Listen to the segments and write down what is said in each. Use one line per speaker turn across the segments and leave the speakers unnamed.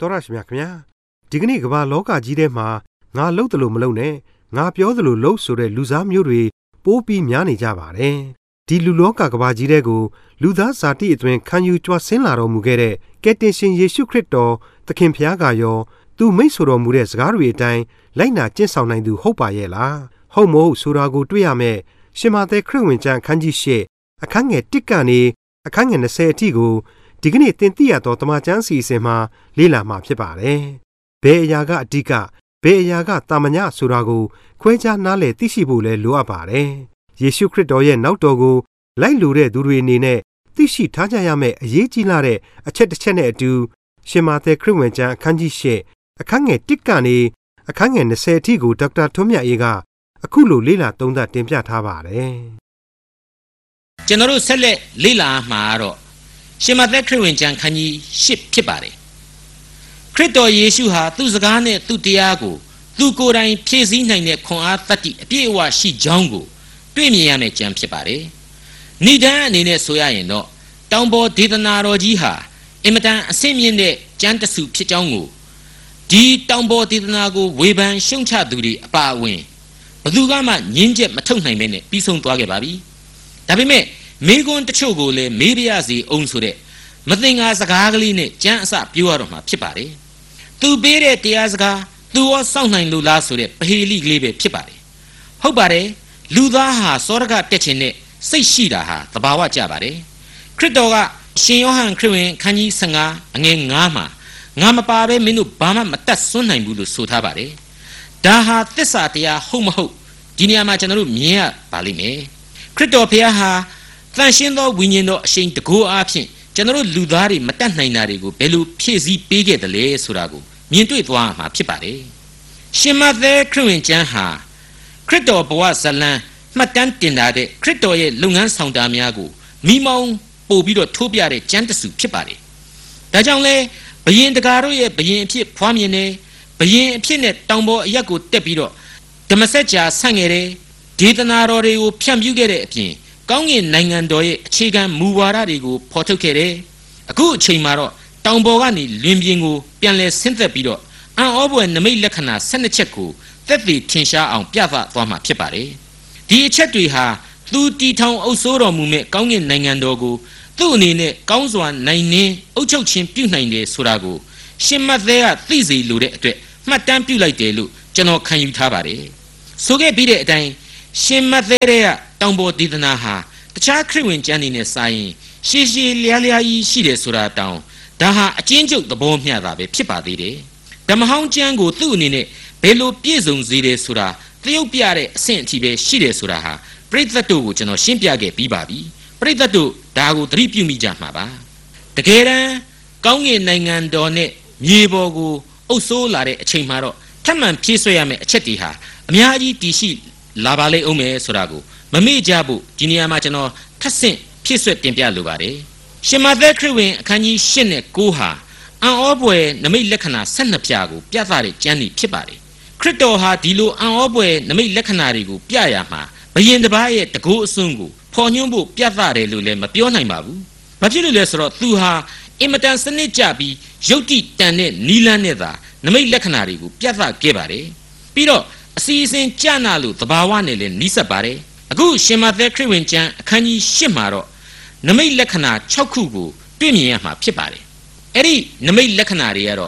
တော်ရရှိမြခင်ဗျာဒီကနေ့ကမ္ဘာလောကကြီးထဲမှာငါလှုပ်တယ်လို့မလှုပ်နဲ့ငါပြောတယ်လို့လှုပ်ဆိုတဲ့လူစားမျိုးတွေပိုးပြီးများနေကြပါတယ်ဒီလူလောကကမ္ဘာကြီးထဲကိုလူသားဇာတိအသွင်ခံယူကြွဆင်းလာတော်မူခဲ့တဲ့ကယ်တင်ရှင်ယေရှုခရစ်တော်သခင်ဖျားကရောသူမိတ်ဆိုတော်မူတဲ့စကားတွေအတိုင်းလိုက်နာကျင့်ဆောင်နိုင်သူဟုတ်ပါရဲ့လားဟုတ်မဟုတ်ဆိုတာကိုတွေ့ရမယ်ရှင်မသက်ခရစ်ဝင်ကျမ်းအခန်းကြီး၈အခန်းငယ်1ကနေအခန်းငယ်20အထိကိုဒီကနေ့သင်သိရသောတမန်ကျမ်းစီစဉ်မှာလေ့လာမှာဖြစ်ပါတယ်။ဘယ်အရာကအဓိကဘယ်အရာကတာမညဆိုတာကိုခွဲခြားနားလည်သိရှိဖို့လည်းလိုအပ်ပါတယ်။ယေရှုခရစ်တော်ရဲ့နောက်တော်ကိုလိုက်လိုတဲ့သူတွေအနေနဲ့သိရှိထားကြရမယ့်အရေးကြီးလာတဲ့အချက်တစ်ချက်နဲ့အတူရှင်မသက်ခရစ်ဝင်ကျမ်းအခန်းကြီး၈အခန်းငယ်1ကနေအခန်းငယ်20အထိကိုဒေါက်တာထွန်းမြတ်အေးကအခုလိုလေ့လာသုံးသပ်တင်ပြထားပါတယ်
။ကျွန်တော်တို့ဆက်လက်လေ့လာမှာတော့ရှင်မသက်ခရစ်ဝင်ကျမ်းခန်းကြီး၈ဖြစ်ပါတယ်ခရစ်တော်ယေရှုဟာသူ့စကားနဲ့သူ့တရားကိုသူကိုယ်တိုင်ဖြည့်ဆည်းနိုင်တဲ့ခွန်အားသတ္တိအပြည့်အဝရှိကြောင်းကိုတွေ့မြင်ရမယ့်ကျမ်းဖြစ်ပါတယ်ဏိဒန်းအနေနဲ့ဆိုရရင်တော့တောင်ပေါ်ဒေသနာတော်ကြီးဟာအင်မတန်အဆင့်မြင့်တဲ့ကျမ်းတစုဖြစ်ကြောင်းကိုဒီတောင်ပေါ်ဒေသနာကိုဝေဖန်ရှုံချသူတွေအပါအဝင်ဘယ်သူကမှငြင်းချက်မထုတ်နိုင်ပဲနဲ့ပြီးဆုံးသွားခဲ့ပါပြီဒါပေမဲ့မိကွန်းတချို့ကိုလည်းမေးပြရစီအောင်ဆိုတဲ့မသင်္ကာစကားကလေးနဲ့ကျမ်းအစပြောရတော့မှာဖြစ်ပါတယ်သူပေးတဲ့တရားစကားသူရောစောင့်နိုင်လို့လားဆိုတဲ့ပဟေလိကလေးပဲဖြစ်ပါတယ်ဟုတ်ပါတယ်လူသားဟာစောရကတက်ခြင်းနဲ့စိတ်ရှိတာဟာသဘာဝကျပါတယ်ခရစ်တော်ကရှင်ယောဟန်ခရစ်ဝင်ခန်းကြီး15အငယ်9မှာငါမပါဘဲမင်းတို့ဘာမှမတတ်ဆွနိုင်ဘူးလို့ဆိုထားပါတယ်ဒါဟာသစ္စာတရားဟုတ်မဟုတ်ဒီနေရာမှာကျွန်တော်တို့မြင်ရပါလိမ့်မယ်ခရစ်တော်ဘုရားဟာတန်ရှင်းသောဝိညာဉ်တော်အရှိန်တကူအားဖြင့်ကျွန်တော်တို့လူသားတွေမတတ်နိုင်တာတွေကိုဘယ်လိုဖြည့်ဆည်းပေးခဲ့တယ်လဲဆိုတာကိုမြင်တွေ့သွားမှာဖြစ်ပါတယ်ရှင်မသက်ခရစ်ဝင်ကျမ်းဟာခရစ်တော်ဘဝဇလံမှတ်တမ်းတင်ထားတဲ့ခရစ်တော်ရဲ့လုပ်ငန်းဆောင်တာများကိုမိမောင်းပို့ပြီးတော့ထိုးပြတဲ့ကျမ်းတစုဖြစ်ပါတယ်ဒါကြောင့်လဲဘယင်တကာတို့ရဲ့ဘယင်အဖြစ်ဖွားမြင်နေဘယင်အဖြစ်နဲ့တောင်ပေါ်အရက်ကိုတက်ပြီးတော့ဓမ္မစကြာဆန့်ခဲ့တယ်ဒေသနာတော်တွေကိုဖြန့်ဖြူးခဲ့တဲ့အပြင်ကောင်းကင်နိုင်ငံတော်ရဲ့အခြေခံမူဝါဒတွေကိုဖော်ထုတ်ခဲ့တယ်အခုအချိန်မှာတော့တောင်ပေါ်ကနေလွင်ပြင်ကိုပြန်လဲဆင်းသက်ပြီးတော့အံ့ဩဖွယ်နမိတ်လက္ခဏာ12ချက်ကိုသက်သေထင်ရှားအောင်ပြသသွားမှာဖြစ်ပါတယ်ဒီအချက်တွေဟာသူတီထောင်အုပ်စိုးတော်မူမဲ့ကောင်းကင်နိုင်ငံတော်ကိုသူ့အနေနဲ့ကောင်းစွာနိုင်နှင်းအုပ်ချုပ်ခြင်းပြုနိုင်တယ်ဆိုတာကိုရှင်မဿဲကသိစေလိုတဲ့အတွက်မှတ်တမ်းပြုလိုက်တယ်လို့ကျွန်တော်ခံယူထားပါတယ်ဆိုခဲ့ပြီးတဲ့အတိုင်းရှင်မဿဲတဲ့ကတောင်ပေါ်ဒေသနာဟာတခြားခရစ်ဝင်ကျမ်းတွေနဲ့စာရင်ရှည်ရှည်လျားလျားကြီးရှိတယ်ဆိုတာတောင်ဒါဟာအကျဉ်းချုပ်သဘောမျှတာပဲဖြစ်ပါသေးတယ်ဓမ္မဟောင်းကျမ်းကိုသူ့အနေနဲ့ဘယ်လိုပြည့်စုံစေတယ်ဆိုတာသရုပ်ပြတဲ့အဆင့်အထိပဲရှိတယ်ဆိုတာဟာပရိသတ်တို့ကိုကျွန်တော်ရှင်းပြခဲ့ပြီးပါပြီပရိသတ်တို့ဒါကိုသတိပြုမိကြမှာပါတကယ်တမ်းကောင်းကင်နိုင်ငံတော်နဲ့မြေပေါ်ကိုအုပ်စိုးလာတဲ့အချိန်မှာတော့ထပ်မံဖြည့်ဆွဲရမယ့်အချက်တွေဟာအများကြီးတည်ရှိလာပါလိမ့်အောင်မယ်ဆိုတာကိုမမေ့ကြဖို့ဒီနေရာမှာကျွန်တော်ထပ်ဆင့်ဖြည့်ဆွဲတင်ပြလိုပါတယ်ရှင်မသက်ခရစ်ဝင်အခန်းကြီး8နဲ့9ဟာအံ့ဩဖွယ်နမိတ်လက္ခဏာ12ပြားကိုပြသတဲ့ကျမ်းတွေဖြစ်ပါတယ်ခရစ်တော်ဟာဒီလိုအံ့ဩဖွယ်နမိတ်လက္ခဏာတွေကိုပြရမှာဘယင်တစ်ပါးရဲ့တကူအစွန်းကိုဖော်ညွှန်းဖို့ပြသတယ်လို့လည်းမပြောနိုင်ပါဘူးဘာဖြစ်လို့လဲဆိုတော့သူဟာအင်မတန်စနစ်ကျပြီးယုတ်တိတန်တဲ့နီလန်းနဲ့သာနမိတ်လက္ခဏာတွေကိုပြသခဲ့ပါတယ်ပြီးတော့အစီအစဉ်ကြနာလို့သဘာဝနဲ့လည်းနီးစပ်ပါတယ်အခုရှင်မသက်ခရစ်ဝင်ကျမ်းအခန်းကြီး8မှာတော့နမိတ်လက္ခဏာ6ခုကိုတွေ့မြင်ရမှာဖြစ်ပါတယ်အဲ့ဒီနမိတ်လက္ခဏာတွေကတော့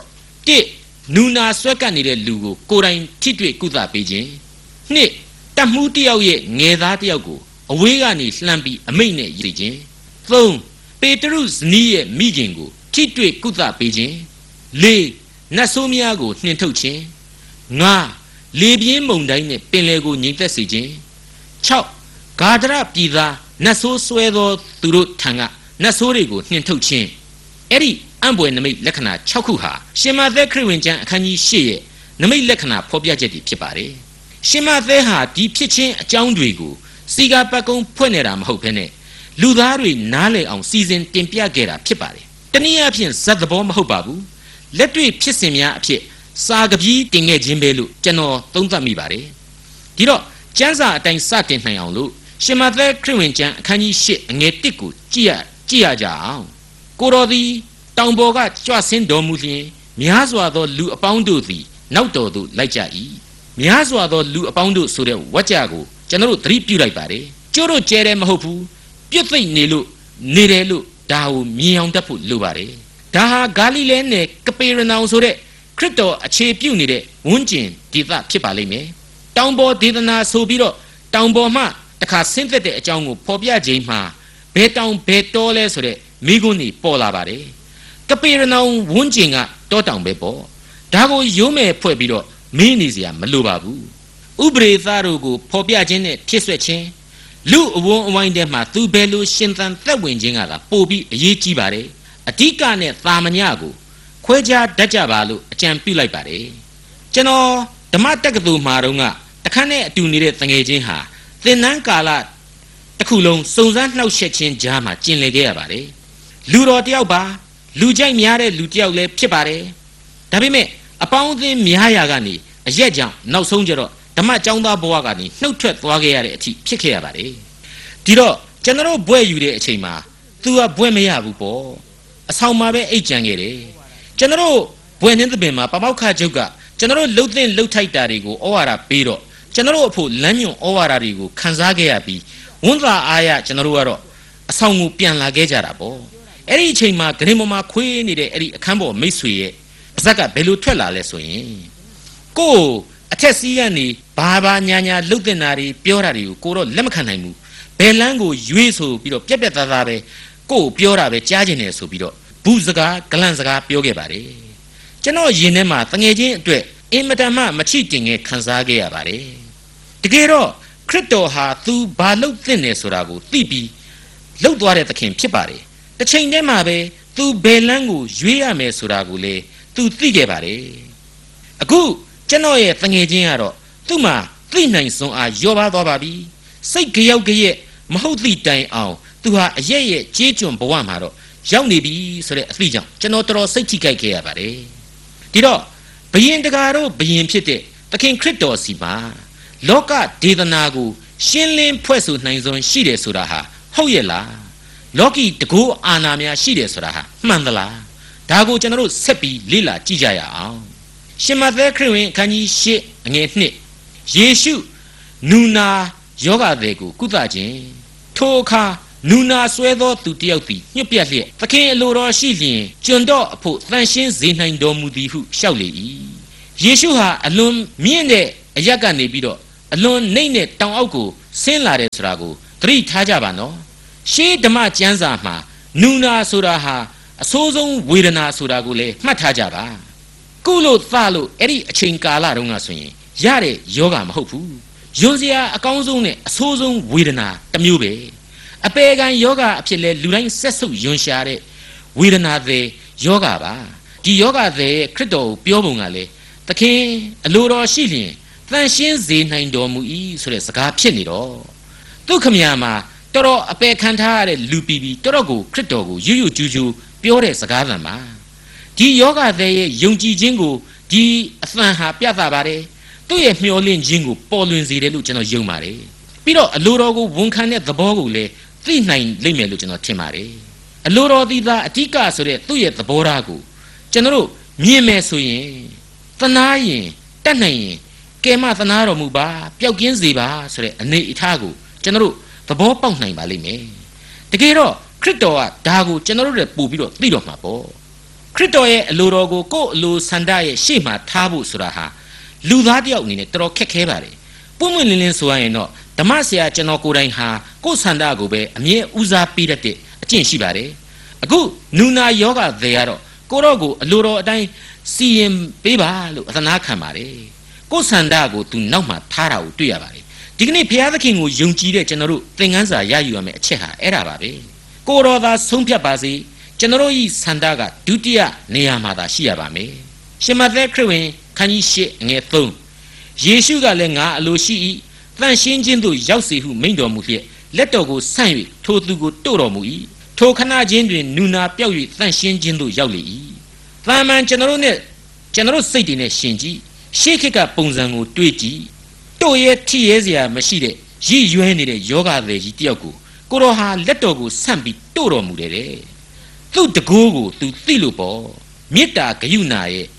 1နူနာဆွဲကပ်နေတဲ့လူကိုကိုယ်တိုင်ထိတွေ့ကုသပေးခြင်း2တတ်မှုတယောက်ရဲ့ငယ်သားတယောက်ကိုအဝေးကနေလှမ်းပြီးအမိတ်နဲ့ရည်ခြင်း3ပေတရုဇနီးရဲ့မိခင်ကိုထိတွေ့ကုသပေးခြင်း4နတ်ဆိုးများကိုနှင်ထုတ်ခြင်း5လေပြင်းမုန်တိုင်းနဲ့ပင်လယ်ကိုငြိမ်သက်စေခြင်း6ဂါဒရပြည်သားနတ်ဆိုးဆွဲသောသူတို့ထံကနတ်ဆိုးတွေကိုနှင်ထုတ်ခြင်းအဲ့ဒီအံ့ဖွယ်နမိတ်လက္ခဏာ6ခုဟာရှင်မသက်ခရစ်ဝင်ကျမ်းအခန်းကြီး8ရဲ့နမိတ်လက္ခဏာဖော်ပြချက်တွေဖြစ်ပါတယ်ရှင်မသက်ဟာဒီဖြစ်ခြင်းအကြောင်းတွေကိုစီကာပတ်ကုန်းဖွင့်နေတာမဟုတ်ဘဲနဲ့လူသားတွေနားလည်အောင်စီစဉ်တင်ပြခဲ့တာဖြစ်ပါတယ်တနည်းအားဖြင့်ဇတ်သဘောမဟုတ်ပါဘူးလက်တွေ့ဖြစ်စဉ်များအဖြစ်စာကပီးတင်ခဲ့ခြင်းပဲလို့ကျွန်တော်သုံးသပ်မိပါတယ်ဒီတော့ကျမ်းစာအတိုင်းစတင်နိုင်အောင်လို့ရှင်မသက်ခရစ်ဝင်ကျမ်းအခန်းကြီး8အငယ်1ကိုကြည့်ရကြအောင်ကိုတော်သည်တောင်ပေါ်ကကြွဆင်းတော်မူလျင်များစွာသောလူအပေါင်းတို့သည်နောက်တော်သို့လိုက်ကြ၏များစွာသောလူအပေါင်းတို့ဆိုတဲ့ဝါကြကိုကျွန်တော်တို့သတိပြုလိုက်ပါတယ်ကျိုးတို့ကျဲတယ်မဟုတ်ဘူးပြစ်သိမ့်နေလို့နေတယ်လို့ဒါကိုမြင်အောင်တတ်ဖို့လိုပါတယ်ဒါဟာဂါလိလဲနယ်ကပေရနောင်ဆိုတဲ့ခရစ်တော်အခြေပြုနေတဲ့ဝန်းကျင်ဒေသဖြစ်ပါလိမ့်မယ်တောင်ပေါ်ဒေသနာဆိုပြီးတော့တောင်ပေါ်မှတခါဆင်းသက်တဲ့အကြောင်းကိုဖော်ပြခြင်းမှာဘယ်တောင်ဘယ်တောလဲဆိုတဲ့မိကွန်းတွေပေါ်လာပါတယ်ကပေရနောင်ဝန်းကျင်ကတောတောင်ပဲပေါ့ဒါကိုရိုးမဲ့ဖွဲ့ပြီးတော့မင်းနေစရာမလိုပါဘူးဥပရိသတို့ကိုဖော်ပြခြင်းနဲ့ဖြစ်ဆွဲခြင်းလူအဝန်းအဝိုင်းထဲမှာသူဘယ်လိုရှင်သန်သက်ဝင်ခြင်းကသာပို့ပြီးအရေးကြီးပါတယ်အဓိကနဲ့သာမညကိုခွဲခြားတတ်ကြပါလို့အကြံပြုလိုက်ပါတယ်ကျွန်တော်ဓမ္မတက္ကသိုလ်မှာတော့တခါနဲ့အတူနေတဲ့တငယ်ချင်းဟာသင်္นานကာလတစ်ခုလုံးစုံစမ်းနှောက်ယှက်ခြင်းကြားမှာကျင်လည်ခဲ့ရပါတယ်လူတော်တယောက်ပါလူကြိုက်များတဲ့လူတယောက်လည်းဖြစ်ပါတယ်ဒါပေမဲ့အပေါင်းအသင်းများရာကနေအရက်ကြောင့်နောက်ဆုံးကျတော့ဓမ္မကျောင်းသားဘဝကနေနှုတ်ထွက်သွားခဲ့ရတဲ့အထိဖြစ်ခဲ့ရပါတယ်ဒီတော့ကျွန်တော်ဘွဲ့ယူတဲ့အချိန်မှာသူကဘွဲ့မရဘူးပေါ့အဆောင်မှာပဲအိတ်ကြံခဲ့တယ်ကျွန်တော်ဘွဲ့နှင်းသပင်မှာပမောက္ခချုပ်ကကျွန်တော်လှုပ်သင့်လှုပ်ထိုက်တာတွေကိုဩဝါဒပေးတော့ကျွန်တော်အဖို့လမ်းညွန်ဩဝါဒတွေကိုခန်းစားခဲ့ရပြီးဝန်သာအားရကျွန်တော်ကတော့အဆောင်ကိုပြန်လာခဲ့ကြတာပေါ့အဲ့ဒီအချိန်မှာဂရင်ပေါ်မှာခွေးနေတဲ့အဲ့ဒီအခန်းပေါ်မိတ်ဆွေရဲ့ပါဇက်ကဘယ်လိုထွက်လာလဲဆိုရင်ကိုအထက်စီးကနေဘာညာလှုပ်တဲ့နာတွေပြောတာတွေကိုကိုတော့လက်မခံနိုင်ဘူးဘယ်လန်းကိုရွေးဆိုပြီးတော့ပြက်ပြက်သားသားပဲကိုပြောတာပဲကြားကျင်တယ်ဆိုပြီးတော့ဘူးစကားဂလန့်စကားပြောခဲ့ပါတယ်ကျွန်တော်ယင်ထဲမှာတငယ်ချင်းအတွက်အင်မတန်မှမချိတင်ငယ်ခံစားခဲ့ရပါတယ်တကယ်တော့ခရစ်တော်ဟာသူဘာလှုပ်သင့်တယ်ဆိုတာကိုသိပြီးလှုပ်သွားတဲ့သခင်ဖြစ်ပါတယ်တစ်ချိန်တည်းမှာပဲသူဘယ်လန်းကိုရွေးရမယ်ဆိုတာကိုလေသူသိခဲ့ပါတယ်အခုကျွန်တော်ရဲ့တငယ်ချင်းကတော့သူ့မှာသိနိုင်စွမ်းအားရောပါသွားပါပြီစိတ်ကြောက်ကြရဲ့မဟုတ်သည့်တိုင်အောင်သူဟာအရဲ့ရဲ့ကြေးကျွန်ဘဝမှာတော့ရောက်နေပြီဆိုတဲ့အသည့်ကြောင့်ကျွန်တော်တော်တော်စိတ်ထိကြိုက်ခဲ့ရပါတယ်ဒီတော့ဘယင်တကာတို့ဘယင်ဖြစ်တဲ့သခင်ခရစ်တော်စီမှာလောကဒေသနာကိုရှင်းလင်းဖွဲ့ဆိုနိုင်စွမ်းရှိတယ်ဆိုတာဟာဟုတ်ရဲ့လားလောကီတကူအာနာများရှိတယ်ဆိုတာဟာမှန်သလားဒါကိုကျွန်တော်တို့ဆက်ပြီးလေ့လာကြည့်ကြရအောင်ရှင်မသက်ခရစ်ဝင်အခန်းကြီး၈အငယ်1ယေရှုနူနာယောဂသည်ကိုကုသခြင်းထိုအခါနူနာဆွဲသောသူတယောက်သည်ညှပ်ပြက်လျက်သခင်အလိုတော်ရှိလျင်ကျွန်တော်အဖို့တန်ရှင်းစေနိုင်တော်မူသည်ဟုလျှောက်လေ၏ယေရှုဟာအလွန်မြင့်တဲ့အရက်ကနေပြီးတော့အလွန်နှိမ့်တဲ့တောင်အောက်ကိုဆင်းလာတယ်ဆိုတာကိုသတိထားကြပါနော်ရှေးဓမ္မကျမ်းစာမှာနူနာဆိုတာဟာအဆိုးဆုံးဝေဒနာဆိုတာကိုလည်းမှတ်ထားကြပါကုလို့သလို့အဲ့ဒီအချိန်ကာလတုန်းကဆိုရင်ရတဲ့ယောဂမဟုတ်ဘူးယွန်းစရာအကောင်းဆုံးနဲ့အဆိုးဆုံးဝေဒနာတစ်မျိုးပဲအပေခံယောဂအဖြစ်လဲလူတိုင်းဆက်ဆုပ်ယွန်းရှာတဲ့ဝေဒနာတွေယောဂပါဒီယောဂတွေခရစ်တော်ကိုပြောပုံကလေသခင်အလိုတော်ရှိလျင်တန်ရှင်းစေနိုင်တော်မူ၏ဆိုတဲ့စကားဖြစ်နေတော့ဒုက္ခမြာမှာတော်တော်အပေခံထားရတဲ့လူပီပီတော်တော်ကိုခရစ်တော်ကိုရွရွကျူးကျူးပြောတဲ့စကားသံပါဒီယောဂတွေရဲ့ယုံကြည်ခြင်းကိုဒီအသံဟာပြသပါတယ်သူ့ရဲ့မျှော်လင့်ခြင်းကိုပေါ်လွင်စေတယ်လို့ကျွန်တော်ယုံပါတယ်ပြီးတော့အလိုတော်ကိုဝန်ခံတဲ့သဘောကိုလည်းသိနိုင်လိမ့်မယ်လို့ကျွန်တော်ထင်ပါတယ်အလိုတော်ဒီသာအဓိကဆိုတဲ့သူ့ရဲ့သဘောထားကိုကျွန်တော်တို့မြင်မယ်ဆိုရင်သနာရင်တတ်နိုင်ရင်ကဲမသနာတော်မူပါပျောက်ကင်းစေပါဆိုတဲ့အနေအထားကိုကျွန်တော်တို့သဘောပေါက်နိုင်ပါလိမ့်မယ်တကယ်တော့ခရစ်တော်ကဒါကိုကျွန်တော်တို့လည်းပို့ပြီးတော့သိတော်မှာပေါ့ခရစ်တော်ရဲ့အလိုတော်ကိုကိုယ့်အလိုဆန္ဒရဲ့ရှေ့မှာထားဖို့ဆိုတာဟာလူသားတယောက်အနေနဲ့တော်တော်ခက်ခဲပါတယ်ပွင့်ပွင့်လင်းလင်းဆိုရရင်တော့ဓမ္မဆရာကျွန်တော်ကိုယ်တိုင်ဟာကိုယ့်ဆန္ဒကိုပဲအမြဲဦးစားပေးတတ်တဲ့အကျင့်ရှိပါတယ်အခုနူနာယောဂတွေကတော့ကိုတော့ကိုအလိုတော်အတိုင်းစီရင်ပေးပါလို့အသနာခံပါတယ်ကိုယ့်ဆန္ဒကိုသူနောက်မှထားတာကိုတွေ့ရပါတယ်ဒီကနေ့ဘုရားသခင်ကိုယုံကြည်တဲ့ကျွန်တော်တို့သင်ခန်းစာရယူရမယ့်အချက်ဟာအဲ့ဒါပါပဲကိုတော်သာဆုံးဖြတ်ပါစေကျွန်တော်ဤဆန္ဒကဒုတိယနေရာမှာသာရှိရပါမယ်ရှင်မသက်ခရစ်ဝင်ခန်းကြီး၈အငယ်3ယေရှုကလည်းငါအလိုရှိ၏တန်ရှင်းခြင်းသို့ရောက်စေဟုမိန့်တော်မူလျက်လက်တော်ကိုဆန့်၍ထိုသူကိုတို့တော်မူ၏ထိုခဏချင်းတွင်နူနာပြောက်၍တန်ရှင်းခြင်းသို့ရောက်လေ၏သာမန်ကျွန်တော်တို့စိတ်တွေနဲ့ရှင်ကြည့်ရှေးခေတ်ကပုံစံကိုတွေးကြည့်တို့ရဲ့ထိရဲစရာမရှိတဲ့ရည်ရွယ်နေတဲ့ယောဂသည်ကြီးတယောက်ကိုကိုတော်ဟာလက်တော်ကိုဆန့်ပြီးတို့တော်မူတယ်တဲ့သူ့တကိုးကိုသူသိလို့ပေါ့မေတ္တာဂရုဏာရဲ့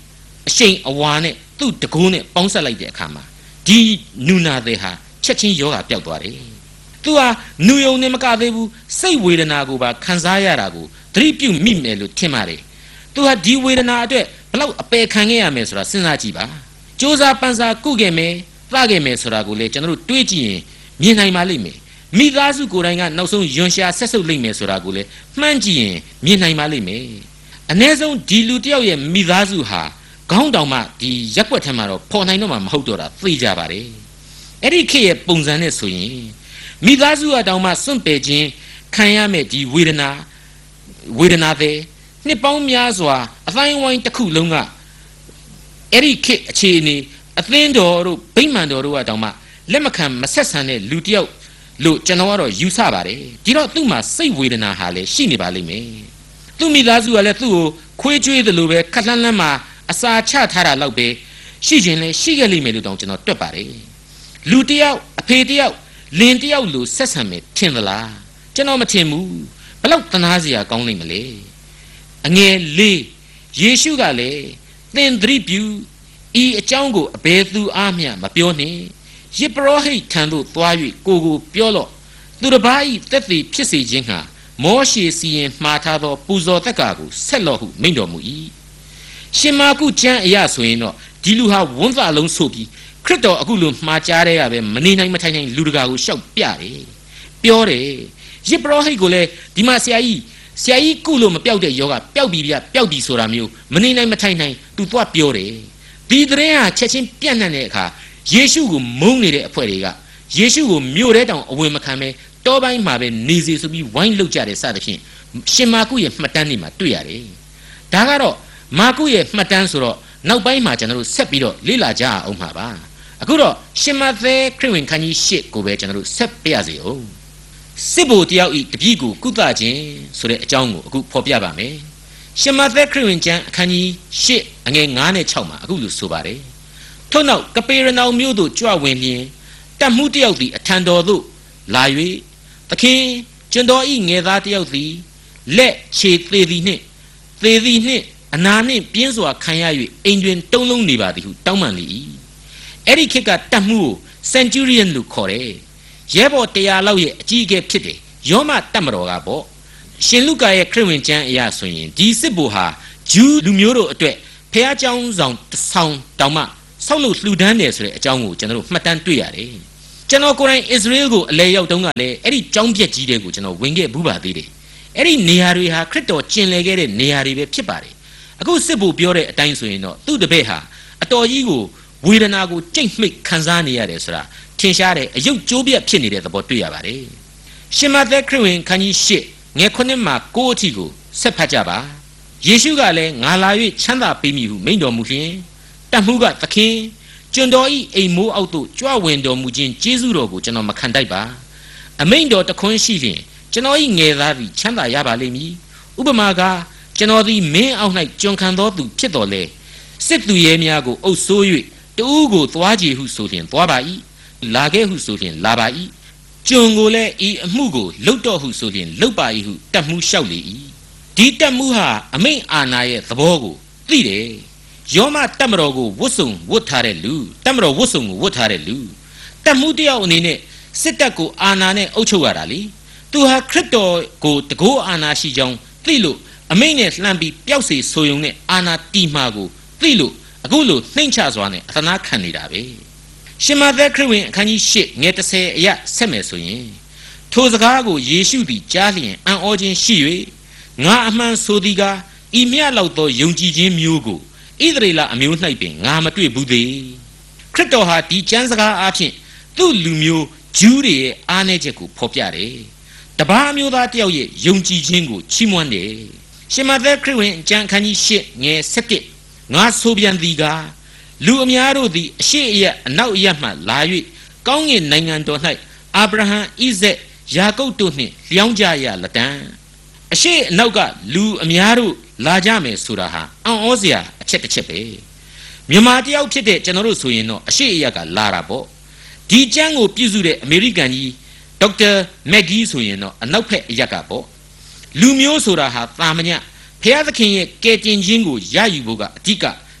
အရှိန်အဝါနဲ့သူ့တကိုးနဲ့ပေါင်းဆက်လိုက်တဲ့အခါမှာဒီနူနာသည်ဟာချက်ချင်းယောဂပျောက်သွားတယ်သူဟာနူယုံနဲ့မကသေးဘူးစိတ်ဝေဒနာကိုပါခံစားရတာကိုသတိပြုမိမယ်လို့ထင်ပါတယ်သူဟာဒီဝေဒနာအတွက်ဘလောက်အပယ်ခံခဲ့ရမယ်ဆိုတာစဉ်းစားကြည့်ပါစ조사ပန်းစားကုခဲ့မယ်သခဲ့မယ်ဆိုတာကိုလည်းကျွန်တော်တို့တွေးကြည့်ရင်မြင်နိုင်ပါလိမ့်မယ်မိသားစုကိုယ်တိုင်ကနောက်ဆုံးယွန်ရှာဆက်ဆုပ်လိမ့်မယ်ဆိုတာကိုလည်းမှန်းကြည့်ရင်မြင်နိုင်ပါလိမ့်မယ်အ ਨੇ ဆုံးဒီလူတယောက်ရဲ့မိသားစုဟာခေါင်းတောင်မှဒီရက်ွက်ထမ်းမှာတော့ပေါ်နိုင်တော့မှမဟုတ်တော့တာသိကြပါတယ်အဲ့ဒီခေတ်ရဲ့ပုံစံနဲ့ဆိုရင်မိသားစုအတောင်မှစွန့်ပယ်ခြင်းခံရမယ်ဒီဝေဒနာတဲ့နှစ်ပေါင်းများစွာအတိုင်းဝိုင်းတစ်ခုလုံးကအဲ့ဒီခေတ်အခြေအနေအသင်းတော်တို့ဗိမာန်တော်တို့ကတောင်မှလက်မခံမဆက်ဆံတဲ့လူတယောက်လို့ကျွန်တော်ကတော့ယူဆပါတယ်ဒီတော့သူ့မှာစိတ်ဝေဒနာဟာလည်းရှိနေပါလိမ့်မယ်သူ့မိသားစုကလည်းသူ့ကိုခွေးကြွေးသလိုပဲခက်လှမ်းလှမ်းမှာအစာချထားတာလောက်ပဲရှိခြင်းလည်းရှိခဲ့လိမ့်မယ်လို့တောင်ကျွန်တော်တွက်ပါတယ်လူတယောက်အဖေတယောက်လင်တယောက်လို့ဆက်ဆံမယ်ထင်သလားကျွန်တော်မထင်ဘူးဘလောက်သနာစရာကောင်းနိုင်မလဲအငယ်လေးယေရှုကလည်းသင်သတိပြုဤအကြောင်းကိုအဘယ်သူအားမျှမပြောနှင့်ယစ်ပရောဟိတ်ထံသို့သွား၍ကိုပြောလော့သူတစ်ပါးဤသက်သေဖြစ်စေခြင်းဟာမောရှေစီရင်မှားထားသောပူဇော်သက်ကာကိုဆက်လော့ဟုမိန့်တော်မူ၏ရှင်မာကုကျမ်းအရာဆိုရင်တော့ဒီလူဟာဝန်းစာလုံးဆိုပြီးခရစ်တော်အခုလိုမှားကြားတဲ့ရပဲမနေနိုင်မထိုင်နိုင်လူတကာကိုရှောက်ပြတယ်ပြောတယ်ယစ်ပရောဟိတ်ကိုလည်းဒီမှာဆရာကြီးကုလို့မပြောက်တဲ့ယောဂပျောက်ပြီဆိုတာမျိုးမနေနိုင်မထိုင်နိုင်သူသွားပြောတယ်ဒီတဲ့ဟာချက်ချင်းပြန့်နှံ့တဲ့အခါယေရှုကိုမုန်းနေတဲ့အဖွဲ့တွေကယေရှုကိုမြို့ထဲတောင်အဝင်မခံပဲတောပိုင်းမှာပဲနေစီဆိုပြီးဝိုင်းလောက်ကြတယ်စသဖြင့်ရှင်မာကုရဲ့မှတ်တမ်းတွေမှာတွေ့ရတယ်ဒါကတော့မာကုရဲ့မှတ်တမ်းဆိုတော့နောက်ပိုင်းမှာကျွန်တော်တို့ဆက်ပြီးတော့လေ့လာကြအောင်ပါအခုတော့ရှင်မသက်ခရစ်ဝင်ခန်းကြီး၈ကိုပဲကျွန်တော်တို့ဆက်ပြရစီအောင်စစ်ဘိုလ်တယောက်ဤတပည့်ကိုကုသခြင်းဆိုတဲ့အကြောင်းကိုအခုဖော်ပြပါမယ်ရှင်မသက်ခရစ်ဝင်ကျမ်းအခန်းကြီး၈အငယ်9နဲ့6မှာအခုလိုဆိုပါတယ်ထို့နောက်ကပေရနောင်မြို့သို့ကြွဝင်လျင်တပ်မှုတယောက်သည်အထံတော်သို့လာ၍သခင်ကျွန်တော်ဤငယ်သားတယောက်သည်လက်ခြေသေးသည်နှင့်အနာနှင့်ပြင်းစွာခံရ၍အိမ်တွင်တုံးလုံးနေပါသည်ဟုတောင်းပန်လေ၏အဲ့ဒီခေတ်ကတပ်မှုကို Centurion လို့ခေါ်တယ်ရဲဘော်100လောက်ရဲ့အကြီးအကဲဖြစ်တယ်ယောမတပ်မတော်ကပေါ့ရှင်လုကာရဲ့ခရစ်ဝင်ကျမ်းအရာဆိုရင်ဒီစစ်ဘိုလ်ဟာဂျူးလူမျိုးတို့အတွက်ဖះเจ้าဆောင်တောင်မှဆောက်လို့လှူဒန်းတယ်ဆိုတဲ့အကြောင်းကိုကျွန်တော်တို့မှတ်တမ်းတွေ့ရတယ်ကျွန်တော်ကိုယ်တိုင်အစ္စရေးကိုအလဲရောက်တုန်းကလည်းအဲ့ဒီကျောင်းပြက်ကြီးတွေကိုကျွန်တော်ဝင်ခဲ့ဘူးပါသေးတယ်အဲ့ဒီနေရာတွေဟာခရစ်တော်ကျင်လည်ခဲ့တဲ့နေရာတွေပဲဖြစ်ပါတယ်အခုစစ်ဘိုလ်ပြောတဲ့အတိုင်းဆိုရင်တော့သူ့တပည့်ဟာအတော်ကြီးကိုဝေဒနာကိုကြိတ်မှိတ်ခံစားနေရတယ်ဆိုတာထင်ရှားတဲ့အယုတ်ကျိုးပြက်ဖြစ်နေတဲ့သဘောတွေ့ရပါတယ်ရှင်မသက်ခရစ်ဝင်ခန်းကြီး၈ငယ်9မှာ9အထိကိုဆက်ဖတ်ကြပါယေရှုကလည်းငါလာ၍ချမ်းသာပေးမည်ဟုမိန့်တော်မူလျှင်တပ်မှုကသခင်ကျွန်တော်ဤအိမ်မိုးအောက်သို့ကြွဝင်တော်မူခြင်းကျေးဇူးတော်ကိုကျွန်တော်မခံတိုက်ပါအမိန့်တော်တခွန်းရှိလျင်ကျွန်တော်ဤငယ်သားသည်ချမ်းသာရပါလိမ့်မည်ဥပမာကကျွန်တော်သည်မင်းအောက်၌ကျွန်ခံသောသူဖြစ်တော်လေစစ်သူရဲများကိုအုပ်ဆိုး၍တူးကိုသွားကြည်ဟုဆိုလျင်သွားပါ၏လာခဲ့ဟုဆိုလျင်လာပါ၏ကျွန်ကိုလည်းဤအမှုကိုလှုပ်တော်ဟုဆိုလျင်လှုပ်ပါ၏ဟုတပ်မှုလျှောက်လေ၏ဒီတပ်မှုဟာအမိန့်အာဏာရဲ့သဘောကိုသိတယ်ယောမတပ်မတော်ကိုဝတ်စုံဝတ်ထားတဲ့လူတပ်မတော်ဝတ်စုံကိုဝတ်ထားတဲ့လူတပ်မှုတယောက်အနေနဲ့စစ်တပ်ကိုအာဏာနဲ့အုပ်ချုပ်ရတာလေသူဟာခရစ်တော်ကိုတကောအာဏာရှိကြောင်းသိလို့အမိန့်နဲ့လှမ်းပြီးပျောက်စေဆိုယုံနဲ့အာဏာတီမှာကိုသိလို့အခုလိုနှိမ့်ချစွာနဲ့အသနာခံနေတာပဲရှင်မသက်ခရစ်ဝင်အခန်းကြီး၈ငယ်10အရဆက်မယ်ဆိုရင်ထိုစကားကိုယေရှုသည်ကြားလျင်အံ့ဩခြင်းရှိ၍ငါအမှန်ဆိုသည်ကားဤမြတ်လောက်သောယုံကြည်ခြင်းမျိုးကိုဣသရေလအမျိုး၌ပင်ငါမတွေ့ဘူးသေးခရစ်တော်ဟာဒီကျမ်းစကားအဖြစ်သူ့လူမျိုးဂျူးတွေရဲ့အားနည်းချက်ကိုဖော်ပြတယ်တပါးမျိုးသားတယောက်ရဲ့ယုံကြည်ခြင်းကိုချီးမွမ်းတယ်ရှင်မသက်ခရစ်ဝင်ကျမ်းအခန်းကြီး၈ငယ်17ငါဆိုပြန်သည်ကားလူအများတို့သည်အရှိအယအနောက်အယမှလာ၍ကောင်းကင်နိုင်ငံတော်၌အာဗြဟံဣဇက်ယာကုပ်တို့နှင့်လျောင်းကြရလက်တံအရှိအနောက်ကလူအများတို့လာကြမယ်ဆိုတာဟာအံ့ဩစရာအချက်တစ်ချက်ပဲမြန်မာတယောက်ဖြစ်တဲ့ကျွန်တော်တို့ဆိုရင်တော့အရှိအယကလာတာပေါ့ဒီကျမ်းကိုပြုစုတဲ့အမေရိကန်ကြီးဒေါက်တာမက်ဂီဆိုရင်တော့အနောက်ဖက်အယက်ကပေါ့လူမျိုးဆိုတာဟာတာမညဖျားသခင်ရဲ့ကယ်တင်ခြင်းကိုရယူဖို့ကအဓိက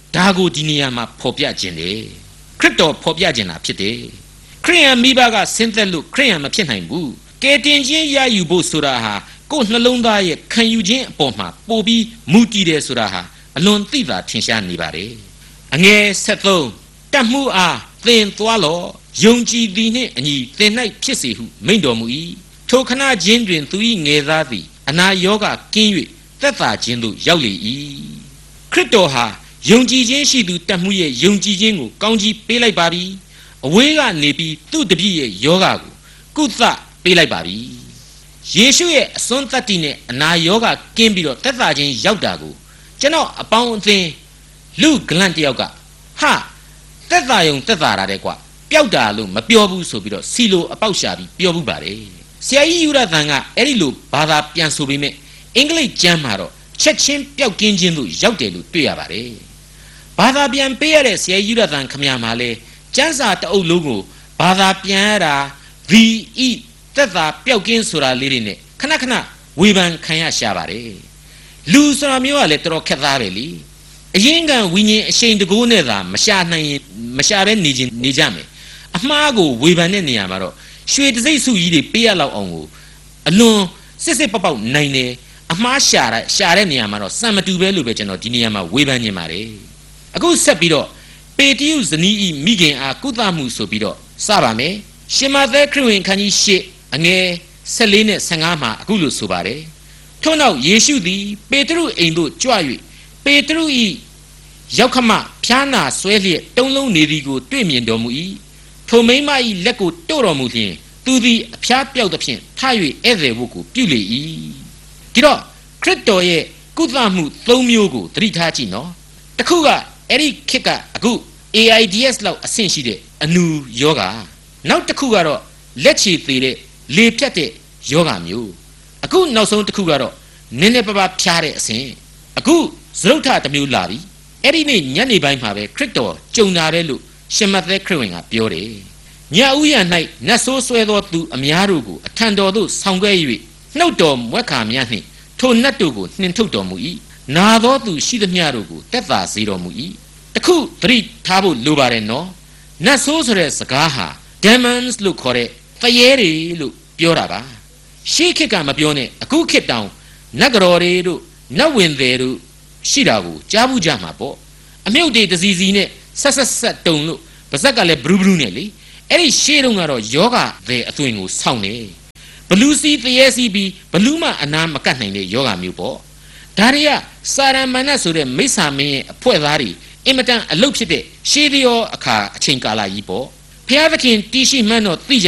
ဒါကိုဒီနေရာမှာဖော်ပြခြင်းတယ်ခရစ်တော်ဖော်ပြခြင်းတာဖြစ်တယ်ခရိယန်မိဘကဆင်းသက်လို့ခရိယန်မဖြစ်နိုင်ဘူးကယ်တင်ခြင်းရယူဖို့ဆိုတာဟာကိုယ်နှလုံးသားရဲ့ခံယူခြင်းအပေါ်မှာပို့ပြီးမူတည်တယ်ဆိုတာဟာအလွန်သိသာထင်ရှားနေပါတယ်အငယ်73တတ်မှုအားသင်သွားလောယုံကြည်သည်နှင့်အညီသင်၌ဖြစ်စေဟုမိန့်တော်မူ၏ထိုခဏချင်းတွင်သူ၏ငယ်သားသည်အနာရောဂါကင်း၍သက်သာခြင်းသို့ရောက်လေ၏ခရစ်တော်ဟာယုံကြည်ခြင်းရှိသူတတ်မှုရဲ့ယုံကြည်ခြင်းကိုကောင်းကြီးပေးလိုက်ပါပြီအဝေးကနေပြီးသူ့တပည့်ရဲ့ယောဂါကိုကုသပေးလိုက်ပါပြီယေရှုရဲ့အစွမ်းသတ္တိနဲ့အနာယောဂါကင်းပြီးတော့သက်သာခြင်းရောက်တာကိုကျွန်တော်အပေါင်းအသင်းလူဂလန့်တယောက်ကဟာသက်သာယုံသက်သာတာတဲ့ကွာပျောက်တာလို့မပြောဘူးဆိုပြီးတော့စီလိုအပေါက်ရှာပြီးပြောဘူးပါတယ်ဆရာကြီးယူရသန်ကအဲ့ဒီလိုဘာသာပြန်ဆိုပေမဲ့အင်္ဂလိပ်ကျမ်းမှာတော့ချက်ချင်းပျောက်ကင်းခြင်းလို့ရောက်တယ်လို့တွေ့ရပါတယ်ဘာသာပြန်ပေးရတဲ့ဆရာကြီးယူရသန်ခမရမှာလဲကျမ်းစာတအုပ်လုံးကိုဘာသာပြန်ရတာ VE သက်သာပျောက်ကင်းဆိုတာလေးတွေနဲ့ခဏခဏဝေဖန်ခံရရှာပါတယ်လူဆိုတာမျိုးကလည်းတော်တော်ခက်သားပဲလीအရင်ကဝိညာဉ်အရှိန်တကိုးနဲ့သာမရှာနိုင်ရင်မရှာပဲနေကြမယ်အမှားကိုဝေဖန်တဲ့နေရာမှာတော့ရွှေတစိမ့်စုကြီးတွေပေးရလောက်အောင်ကိုအလွန်စစ်ပေါက်နိုင်တယ်အမှားရှာတဲ့နေရာမှာတော့စံမတူပဲလို့ပဲကျွန်တော်ဒီနေရာမှာဝေဖန်နေပါတယ်အခုဆက်ပြီးတော့ပေတရုဇနီးဤမိခင်အားကုသမှုဆိုပြီးတော့စပါမယ်ရှင်မသက်ခရစ်ဝင်ခန်းကြီး8အငယ်14နဲ့15မှာအခုလိုဆိုပါတယ်ထို့နောက်ယေရှုသည်ပေတရုအိမ်သို့ကြွ၍ပေတရုဤရောက်ခမဖျားနာဆွဲလျက်တုံးလုံးနေသည်ကိုတွေ့မြင်တော်မူ၏ထိုမိန်းမ၏လက်ကိုတို့တော်မူလျှင်သူသည်အဖျားပြောက်သဖြင့်ထ၍ဧည့်သည်ဝတ်ကိုပြုလေ၏ဒီတော့ခရစ်တော်ရဲ့ကုသမှု3မျိုးကိုသတိထားကြည့်နော်တစ်ခုကအဲ့ဒီခေတ်ကအခု AIDS လောက်အဆင့်ရှိတဲ့အနူယောဂါနောက်တစ်ခုကတော့လက်ချေသေးတဲ့လေပြတ်တဲ့ယောဂါမျိုးအခုနောက်ဆုံးတစ်ခုကတော့နည်းနည်းပါးပါးဖြားတဲ့အဆင့်အခုသရုပ်ထတစ်မျိုးလာပြီအဲ့ဒီနေ့ညနေပိုင်းမှာပဲခရစ်တော်ကြုံလာတယ်လို့ရှင်မသက်ခရစ်ဝင်ကပြောတယ်ညဥ်ရ၌နတ်ဆိုးဆွဲသောသူအများတို့ကိုအထံတော်သို့ဆောင်ခဲ့၍နှုတ်တော်မွက်ခါများနှင့်ထိုနတ်တို့ကိုနှင်ထုတ်တော်မူ၏နာသောသူရှိသမျှတို့ကိုတက်သာစေတော်မူ၏တခုသတိထားဖို့လိုပါတယ်နော်နတ်ဆိုးဆိုတဲ့စကားဟာ demons လို့ခေါ်တဲ့ဖယဲတွေလို့ပြောတာပါရှေးခေတ်ကမပြောနဲ့အခုခေတ်တောင်နတ်ကတော်တွေတို့နတ်ဝင်တွေတို့ရှိတာကိုကြားဘူးကြမှာပေါ့အမြုပ်တွေတစီစီနဲ့ဆက်တုံလို့ပါဇက်ကလည်းဘရူးဘရူးနဲ့လေအဲ့ဒီရှေးတုန်းကတော့ယောဂတဲ့အသွင်ကိုစောင့်နေဘလူးစီတရေစီပြီးဘလူးမအနာမကတ်နိုင်တဲ့ယောဂမျိုးပေါ့ဒါတွေကစာရမဏတ်ဆိုတဲ့မိစ္ဆာမင်းရဲ့အဖွဲ့သားတွေအင်မတန်အလုတ်ဖြစ်တဲ့ရှေးရောအခါအချိန်ကာလကြီးပေါ့ဘုရားသခင်တည်ရှိမှန်းတော့သိ